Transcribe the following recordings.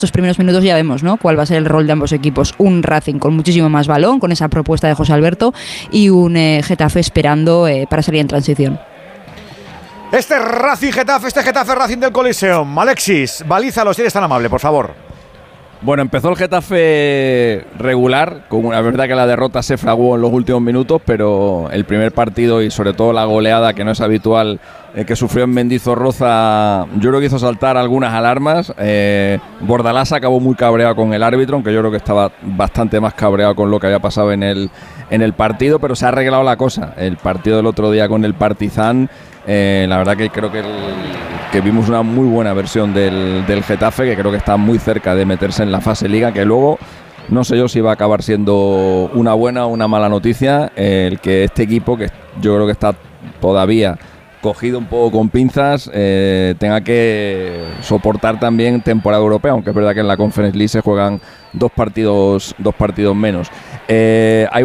estos primeros minutos ya vemos, ¿no?, cuál va a ser el rol de ambos equipos. Un Racing con muchísimo más balón, con esa propuesta de José Alberto, y un Getafe esperando para salir en transición. Este Getafe Racing del Coliseum. Alexis, balízalo si eres tan amable, por favor. Bueno, empezó el Getafe regular, con una verdad que la derrota se fraguó en los últimos minutos, pero el primer partido y sobre todo la goleada, que no es habitual, que sufrió en Mendizorroza, yo creo que hizo saltar algunas alarmas. Bordalás acabó muy cabreado con el árbitro, aunque yo creo que estaba bastante más cabreado con lo que había pasado en el partido, pero se ha arreglado la cosa. El partido del otro día con el Partizan, la verdad que creo que vimos una muy buena versión del Getafe, que creo que está muy cerca de meterse en la fase Liga, que luego no sé yo si va a acabar siendo una buena o una mala noticia el que este equipo, que yo creo que está todavía cogido un poco con pinzas, tenga que soportar también temporada europea, aunque es verdad que en la Conference League se juegan dos partidos menos. Hay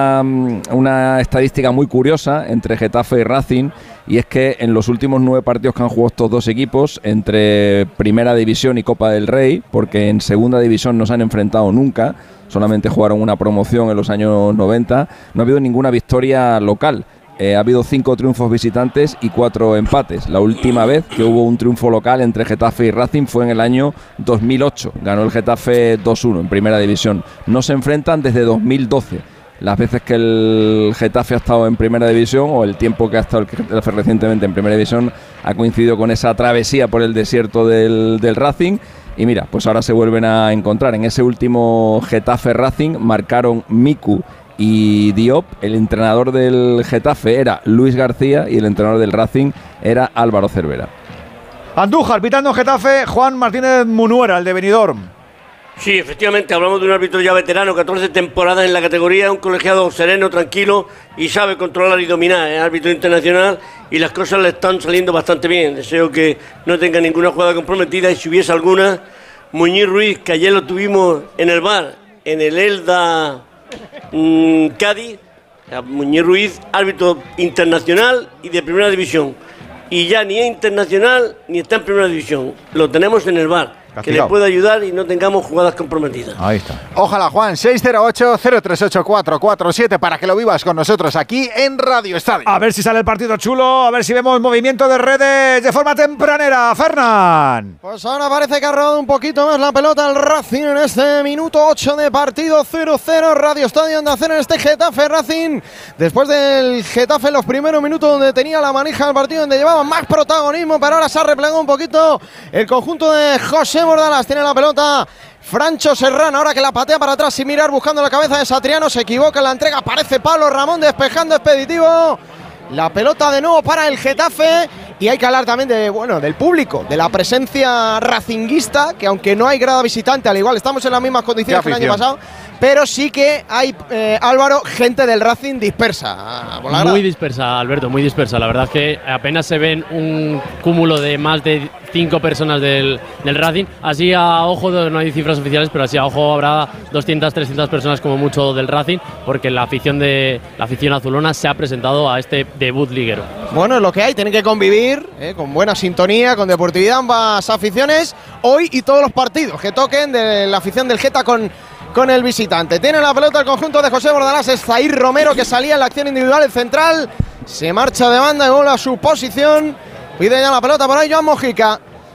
una estadística muy curiosa entre Getafe y Racing, y es que en los últimos 9 partidos que han jugado estos dos equipos, entre Primera División y Copa del Rey, porque en Segunda División no se han enfrentado nunca, solamente jugaron una promoción en los años 90, no ha habido ninguna victoria local. Ha habido 5 triunfos visitantes y 4 empates. La última vez que hubo un triunfo local entre Getafe y Racing fue en el año 2008. Ganó el Getafe 2-1 en Primera División. No se enfrentan desde 2012. Las veces que el Getafe ha estado en Primera División, o el tiempo que ha estado el Getafe recientemente en Primera División, ha coincidido con esa travesía por el desierto del Racing. Y mira, pues ahora se vuelven a encontrar. En ese último Getafe Racing marcaron Miku y Diop. El entrenador del Getafe era Luis García y el entrenador del Racing era Álvaro Cervera. Andújar, pitando en Getafe, Juan Martínez Munuera, el de Benidorm. Sí, efectivamente, hablamos de un árbitro ya veterano, 14 temporadas en la categoría, un colegiado sereno, tranquilo y sabe controlar y dominar. Es árbitro internacional y las cosas le están saliendo bastante bien. Deseo que no tenga ninguna jugada comprometida, y si hubiese alguna, Muñiz Ruiz, que ayer lo tuvimos en el VAR, en el Elda Cádiz, Muñiz Ruiz, árbitro internacional y de Primera División. Y ya ni es internacional ni está en Primera División. Lo tenemos en el VAR. Que le pueda ayudar y no tengamos jugadas comprometidas. Ahí está. Ojalá, Juan. 608-038-447 para que lo vivas con nosotros aquí en Radio Estadio. A ver si sale el partido chulo, a ver si vemos movimiento de redes de forma tempranera. Fernán. Pues ahora parece que ha robado un poquito más la pelota el Racing en este minuto 8 de partido. 0-0 Radio Estadio Onda Cero en este Getafe Racing. Después del Getafe en los primeros minutos, donde tenía la manija del partido, donde llevaba más protagonismo, pero ahora se ha replegado un poquito el conjunto de José Bordalás. Tiene la pelota Francho Serrano, ahora que la patea para atrás sin mirar, buscando la cabeza de Satriano. Se equivoca en la entrega, aparece Pablo Ramón despejando expeditivo. La pelota de nuevo para el Getafe. Y hay que hablar también del público, de la presencia racinguista, que aunque no hay grada visitante, al igual estamos en las mismas condiciones que el año pasado, pero sí que hay, Álvaro, gente del Racing dispersa. Muy dispersa, Alberto, muy dispersa. La verdad es que apenas se ven un cúmulo de más de 5 personas del Racing. Así a ojo, no hay cifras oficiales, pero así a ojo habrá 200, 300 personas como mucho del Racing, porque la afición azulona se ha presentado a este debut liguero. Bueno, es lo que hay, tienen que convivir con buena sintonía, con deportividad, ambas aficiones, hoy y todos los partidos que toquen de la afición del Geta con el visitante. Tiene la pelota el conjunto de José Bordalás, es Zair Romero, que salía en la acción individual, el central, se marcha de banda y vuelve a su posición, pide ya la pelota por ahí Joan Mojica,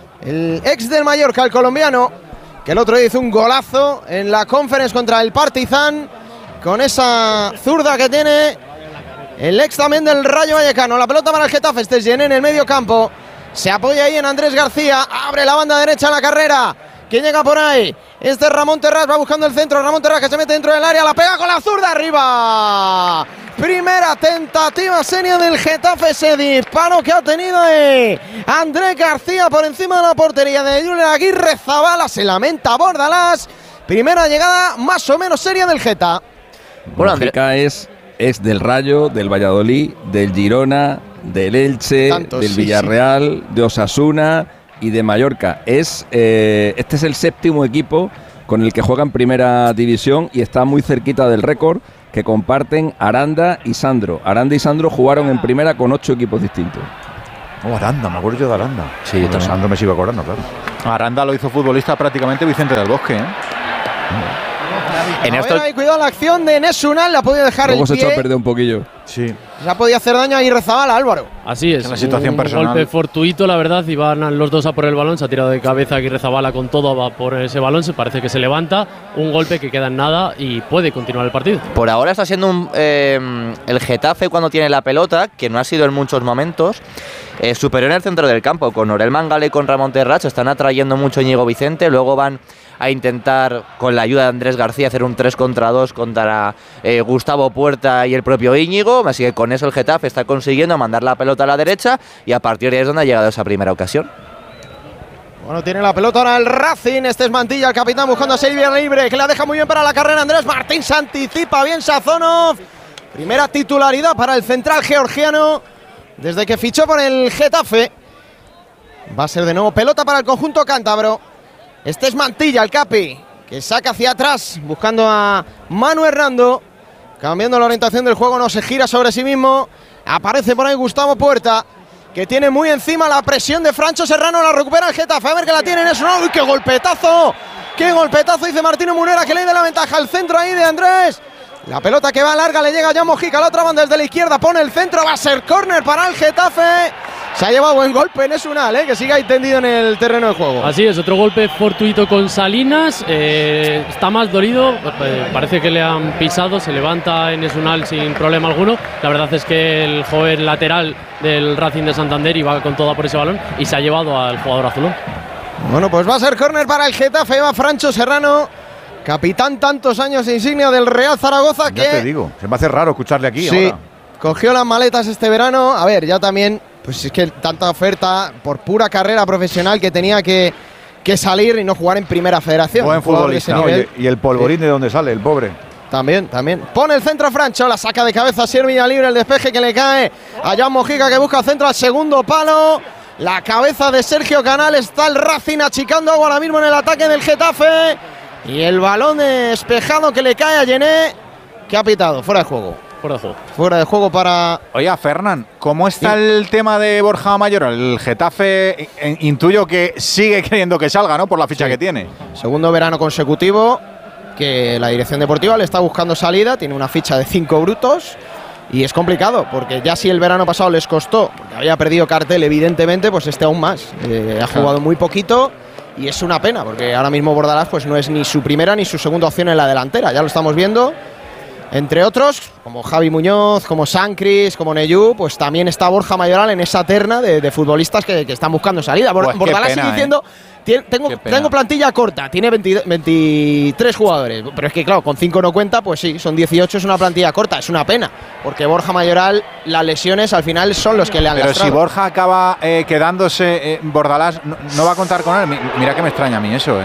el ex del Mallorca, el colombiano, que el otro día hizo un golazo en la Conference contra el Partizan, con esa zurda que tiene el ex también del Rayo Vallecano. La pelota para el Getafe, este es Yené en el medio campo, se apoya ahí en Andrés García, abre la banda derecha a la carrera. ¿Quién llega por ahí? Este es Ramón Terrás, va buscando el centro. Ramón Terrás, que se mete dentro del área, la pega con la zurda arriba. Primera tentativa seria del Getafe, ese disparo que ha tenido Andrés García por encima de la portería de Julen Aguirre Zabala. Se lamenta Bordalás. Primera llegada más o menos seria del Geta. Mojica es del Rayo, del Valladolid, del Girona, del Elche, del Villarreal, de Osasuna y de Mallorca. Este es el 7º equipo con el que juega en Primera División y está muy cerquita del récord que comparten Aranda y Sandro. Aranda y Sandro jugaron en Primera con 8 equipos distintos. Aranda, me acuerdo yo de Aranda. Sí, yo también. Sandro me sigo acordando, claro. Aranda lo hizo futbolista prácticamente Vicente del Bosque, ¿eh? Cuidado la acción de Enes Unal, la ha podido dejar Luego el pie. se echó a perder un poquillo. Sí. Se ha podido hacer daño a Irezabala, Álvaro. Así es, la situación personal. Golpe fortuito, la verdad, y van los dos a por el balón. Se ha tirado de cabeza Irezabala con todo, va por ese balón. Se parece que se levanta. Un golpe que queda en nada y puede continuar el partido. Por ahora está siendo el Getafe cuando tiene la pelota, que no ha sido en muchos momentos, superior en el centro del campo. Con Orel Mangala y con Ramón Terrach están atrayendo mucho a Íñigo Vicente. Luego van a intentar, con la ayuda de Andrés García, hacer un 3 contra 2 contra Gustavo Puerta y el propio Íñigo. Así que con eso el Getafe está consiguiendo mandar la pelota a la derecha y a partir de ahí es donde ha llegado esa primera ocasión. Bueno, tiene la pelota ahora el Racing. Este es Mantilla, el capitán, buscando a Silvia libre, que la deja muy bien para la carrera. Andrés Martín se anticipa bien Sazonov. Primera titularidad para el central georgiano desde que fichó por el Getafe. Va a ser de nuevo pelota para el conjunto cántabro. Este es Mantilla, el capi, que saca hacia atrás buscando a Manu Hernando. Cambiando la orientación del juego, no se gira sobre sí mismo. Aparece por ahí Gustavo Puerta, que tiene muy encima la presión de Francho Serrano. La recupera el Getafe, a ver que la tienen. Es ¡uy, qué golpetazo! ¡Qué golpetazo! Dice Martino Munera, que le da la ventaja al centro ahí de Andrés. La pelota que va larga, le llega a Jan Mojica, la otra banda desde la izquierda, pone el centro, va a ser córner para el Getafe. Se ha llevado buen golpe en Esunal, que sigue ahí tendido en el terreno de juego. Así es, otro golpe fortuito con Salinas. Está más dolido, parece que le han pisado, se levanta en Esunal sin problema alguno. La verdad es que el joven lateral del Racing de Santander iba con toda por ese balón y se ha llevado al jugador azulón. Bueno, pues va a ser córner para el Getafe, va Francho Serrano, capitán tantos años insignia del Real Zaragoza. Ya te digo, se me hace raro escucharle aquí. Sí, ahora. Cogió las maletas este verano. A ver, ya también, pues es que tanta oferta por pura carrera profesional que tenía que salir y no jugar en primera federación. Buen futbolista, ¿no? Y el polvorín de dónde sale, el pobre. También. Pone el centro Francho, la saca de cabeza Siervilla libre, el despeje que le cae a Jan Mojica, que busca el centro al segundo palo. La cabeza de Sergio Canal, está el Racing achicando agua ahora mismo en el ataque del Getafe. Y el balón despejado que le cae a Yené, que ha pitado, fuera de juego. Fuera de juego para... Oye, Fernán, ¿cómo está el tema de Borja Mayoral? El Getafe, intuyo que sigue queriendo que salga, ¿no? Por la ficha que tiene. Segundo verano consecutivo que la dirección deportiva le está buscando salida. Tiene una ficha de 5 brutos y es complicado, porque ya si el verano pasado les costó, porque había perdido cartel evidentemente, pues este aún más. Ha jugado muy poquito y es una pena, porque ahora mismo Bordalás pues no es ni su primera ni su segunda opción en la delantera. Ya lo estamos viendo. Entre otros, como Javi Muñoz, como Sancris, como Neyú, pues también está Borja Mayoral en esa terna de futbolistas que están buscando salida. Pues Bordalás sigue diciendo, tengo plantilla corta, tiene 23 jugadores, pero es que claro, con 5 no cuenta, pues sí, son 18, es una plantilla corta, es una pena, porque Borja Mayoral, las lesiones al final son los que le han lastrado. Pero si Borja acaba quedándose, Bordalás no va a contar con él. Mira que me extraña a mí eso,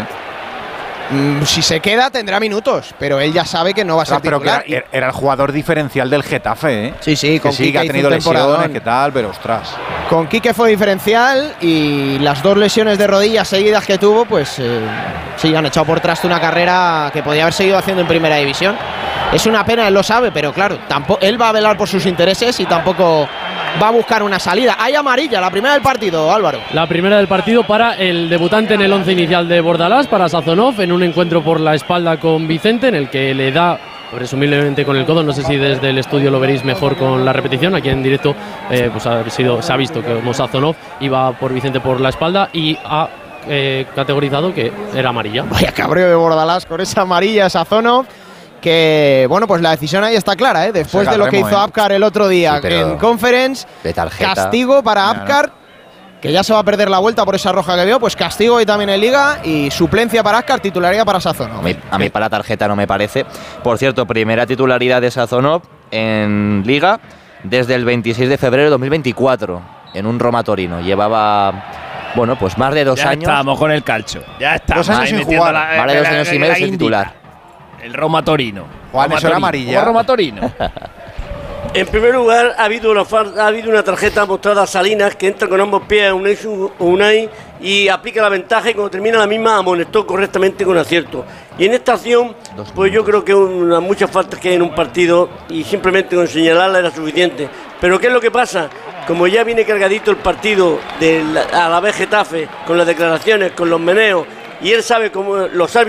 Si se queda tendrá minutos, pero él ya sabe que no va a ser titular. Pero que era el jugador diferencial del Getafe, Sí, con Quique ha tenido lesiones, ¿qué tal? Pero ostras. Con Quique fue diferencial y las 2 lesiones de rodillas seguidas que tuvo, pues sí, han echado por traste una carrera que podía haber seguido haciendo en primera división. Es una pena, él lo sabe, pero claro, tampoco, él va a velar por sus intereses y tampoco va a buscar una salida. Hay amarilla, la primera del partido, Álvaro. La primera del partido para el debutante en el 11 inicial de Bordalás, para Sazonov, en un encuentro por la espalda con Vicente, en el que le da presumiblemente con el codo. No sé si desde el estudio lo veréis mejor con la repetición. Aquí en directo pues se ha visto que como Sazonov iba por Vicente por la espalda y ha categorizado que era amarilla. Vaya cabreo de Bordalás con esa amarilla, Sazonov. Que bueno, pues la decisión ahí está clara, después de lo que hizo Apcar el otro día en Conference, de tarjeta. Castigo para Apcar, que ya se va a perder la vuelta por esa roja que vio, pues castigo ahí también en Liga y suplencia para Apcar, titularidad para Sazonov. A mí para tarjeta no me parece. Por cierto, primera titularidad de Sazonov en Liga desde el 26 de febrero de 2024 en un Roma Torino. Llevaba... Bueno, pues más de 2 años. Ya estamos con el calcio. Ya estamos. 2 años sin jugar. Más de 2 años y medio sin titular. El Roma Torino. Juan, eso era amarilla. Roma Torino. En primer lugar, ha habido una tarjeta mostrada a Salinas, que entra con ambos pies a Unai y aplica la ventaja, y cuando termina la misma amonestó correctamente con acierto. Y en esta acción, pues yo creo que muchas faltas que hay en un partido y simplemente con señalarla era suficiente. Pero ¿qué es lo que pasa? como ya viene cargadito el partido a la vez Getafe, con las declaraciones, con los meneos, y él sabe cómo los árbitros